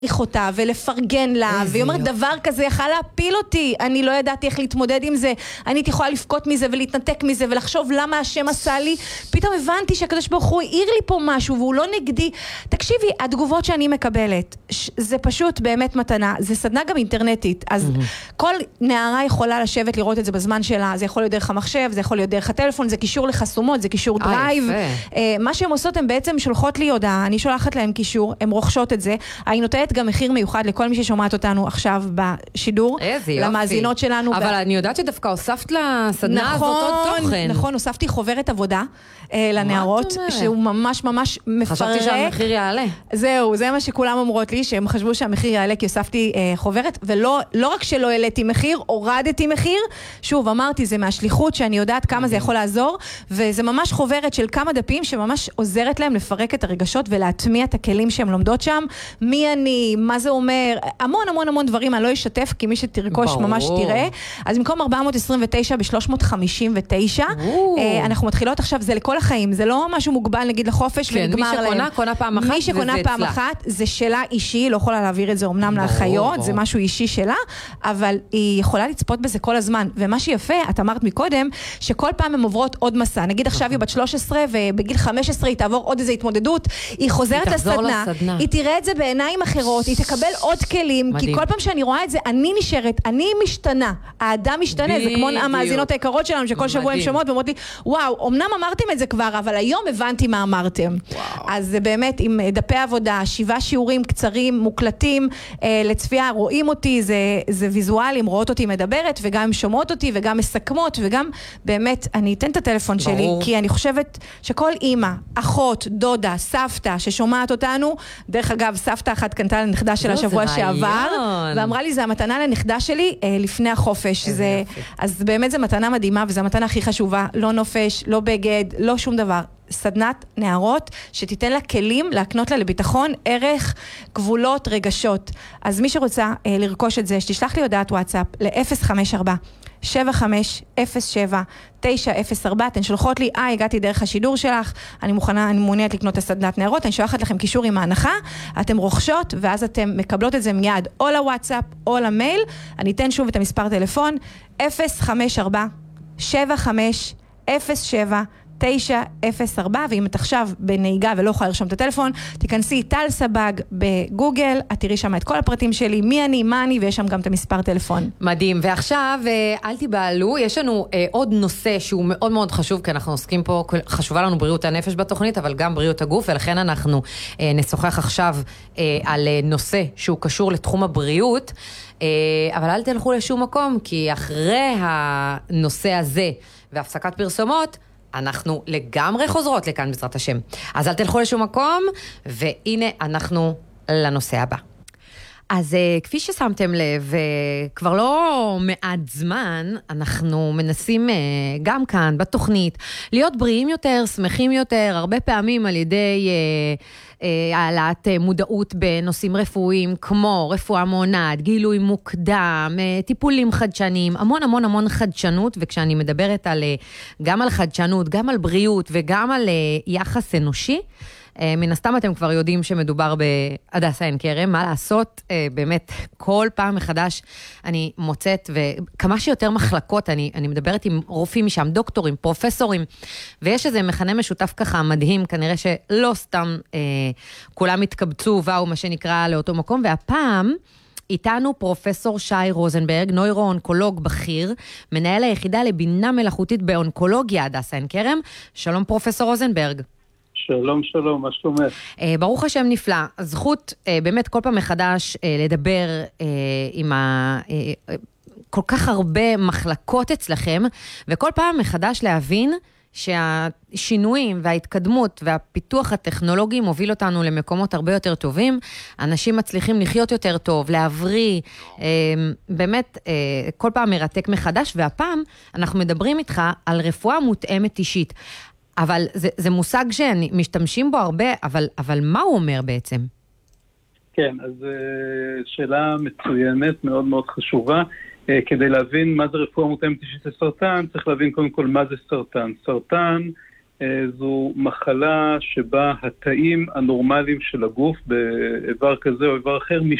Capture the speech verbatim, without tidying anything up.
אותה ולפרגן לה, והיא אומרת דבר כזה יכל להפיל אותי, אני לא ידעתי איך להתמודד עם זה, אני הייתי יכולה לפקוט מזה ולהתנתק מזה ולחשוב למה השם עשה לי, פתאום הבנתי שהקדוש ברוך הוא העיר לי פה משהו והוא לא נגדי. תקשיבי, התגובות שאני מקבלת, זה פשוט באמת מתנה, זה סדנה גם אינטרנטית, אז כל נערה יכולה לשבת לראות את זה בזמן שלה, זה יכול להיות דרך המחשב, זה יכול להיות דרך הטלפון, זה קישור לחסומות, זה קישור דרייב, מה שהן עושות, הן בעצם שולחות לי הודעה, אני שולחת להם קישור, הן רוכשות את זה, אני נותנת גם מחיר מיוחד לכל מי ששומעת אותנו עכשיו בשידור, למאזינות שלנו. אבל אני יודעת שדווקא הוספת לסדנה הזאת עוד תוכן. נכון, הוספתי חוברת עבודה לנערות, שהוא ממש ממש מפרק. חשבתי שהמחיר יעלה. זהו, זה מה שכולם אומרות לי, שהם חשבו שהמחיר יעלה, כי הוספתי חוברת, ולא רק שלא העליתי מחיר, הורדתי מחיר. שוב, אמרתי, זה מהשליחות שאני יודעת כמה זה יכול לעזור, וזה ממש חוברת של כמה דפים, שממש עוזרת להם לפרק את הרגשות ולהטמיע את הכלים שהם לומדות שם. מי אני, מה זה אומר, המון המון המון דברים, אני לא אשתף, כי מי שתרכוש ממש תראה. אז במקום ארבע מאות עשרים ותשע ב-שלוש מאות חמישים ותשע, אנחנו מתחילות עכשיו, זה לכל החיים, זה לא משהו מוגבל נגיד לחופש ונגמר להם. מי שקונה, קונה פעם אחת, מי שקונה פעם אחת, זה שאלה אישי, לא יכולה להעביר את זה אומנם לאחיות, זה משהו אישי שלה, אבל היא יכולה לצפות בזה כל הזמן, ומה שיפה, את אמרת מקודם, שכל פעם הן עוברות עוד מסע, נגיד עכשיו היא בת שלוש עשרה, ובגיל חמש עשרה היא תעבור עוד איזו התמודדות, היא חוזרת לסדנה, היא תראה את זה בעיניים אחרות, היא תקבל עוד כלים, כי כל פעם שאני רואה את זה, אני נשארת, אני משתנה, האדם משתנה, זה כמו המאזינות היקרות שלנו, שכל שבוע הן שומעות ואומרות לי, וואו, אמנם אמרתם את זה כבר, אבל היום הבנתי מה אמרתם. אז זה באמת עם דפי עבודה, שבעה שיעורים קצרים, מוקלטים, לצפייה, רואים אותי, זה, זה ויזואלים, רואות אותי מדברת, וגם שומעות אותי, וגם מסכמות, וגם באמת, אני אתן את הטלפון שלי, ברור. כי אני חושבת שכל אימא, אחות, דודה, סבתא, ששומעת אותנו, דרך אגב, סבתא אחת קנתה לנכדה של השבוע שעבר, ואמרה לי, זה המתנה לנכדה שלי אה, לפני החופש. זה, אז באמת זה מתנה מדהימה, וזו המתנה הכי חשובה, לא נופש, לא בגד, לא שום דבר. סדנת נערות שתיתן לה כלים להקנות לה לביטחון, ערך, גבולות, רגשות. אז מי שרוצה אה, לרכוש את זה, שתשלח לי הודעת וואטסאפ ל-אפס חמש ארבע שבע חמש אפס שבע תשע אפס ארבע, אתן שולחות לי, אה, הגעתי דרך השידור שלך, אני מוכנה, אני מעוניינת לקנות את הסדנת נערות, אני שולחת לכם קישור עם ההנחה, אתם רוכשות, ואז אתם מקבלות את זה מיד, או לוואטסאפ, או למייל, אני אתן שוב את המספר טלפון, אפס חמש ארבע שבע חמש אפס שבע תשע אפס ארבע, ואם את עכשיו בנהיגה ולא יכולה לרשום את הטלפון, תיכנסי טל סבג בגוגל, את תראי שם את כל הפרטים שלי, מי אני, מה אני, ויש שם גם את המספר טלפון. מדהים, ועכשיו אל תיבעלו, יש לנו עוד נושא שהוא מאוד מאוד חשוב, כי אנחנו עוסקים פה, חשובה לנו בריאות הנפש בתוכנית, אבל גם בריאות הגוף, ולכן אנחנו נשוחח עכשיו על נושא שהוא קשור לתחום הבריאות, אבל אל תלכו לשום מקום, כי אחרי הנושא הזה והפסקת פרסומות, אנחנו לגמרי חוזרות לכאן בעזרת השם. אז אל תלכו לשום מקום, והנה אנחנו לנושא הבא. אז כפי ששמתם לב, כבר לא מעט זמן, אנחנו מנסים גם כאן בתוכנית להיות בריאים יותר, שמחים יותר, הרבה פעמים על ידי העלאת מודעות בנושאים רפואיים, כמו רפואה מונעת, גילוי מוקדם, טיפולים חדשניים, המון המון המון חדשנות, וכשאני מדברת על, גם על חדשנות, גם על בריאות וגם על יחס אנושי, מן הסתם אתם כבר יודעים שמדובר בהדסה עין כרם, מה לעשות, באמת כל פעם מחדש אני מוצאת, וכמה שיותר מחלקות, אני, אני מדברת עם רופאים משם, דוקטורים, פרופסורים, ויש איזה מכנה משותף ככה מדהים, כנראה שלא סתם אה, כולם התקבצו, ואו מה שנקרא לאותו מקום, והפעם איתנו פרופסור שי רוזנברג, נוירו-אונקולוג בכיר, מנהל היחידה לבינה מלאכותית באונקולוגיה הדסה עין כרם. שלום פרופסור רוזנברג. שלום, שלום, מה שלומך? ברוך השם נפלא. הזכות באמת כל פעם מחדש לדבר עם ה... כל כך הרבה מחלקות אצלכם, וכל פעם מחדש להבין שהשינויים וההתקדמות והפיתוח הטכנולוגי מוביל אותנו למקומות הרבה יותר טובים, אנשים מצליחים לחיות יותר טוב, להבריא, באמת כל פעם מרתק מחדש, והפעם אנחנו מדברים איתך על רפואה מותאמת אישית. אבל זה, זה מושג שמשתמשים בו הרבה, אבל, אבל מה הוא אומר בעצם? כן, אז שאלה מצוינת, מאוד מאוד חשובה. כדי להבין מה זה רפואה מותאמת אישית לסרטן, צריך להבין קודם כל מה זה סרטן. סרטן זו מחלה שבה התאים הנורמליים של הגוף באיבר כזה או איבר אחר